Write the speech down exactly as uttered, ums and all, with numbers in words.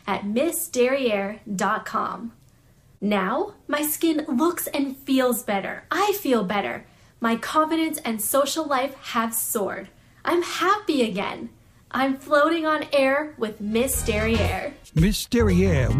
at miss derriere dot com. Now, my skin looks and feels better. I feel better. My confidence and social life have soared. I'm happy again. I'm floating on air with Miss Derriere. Miss Derriere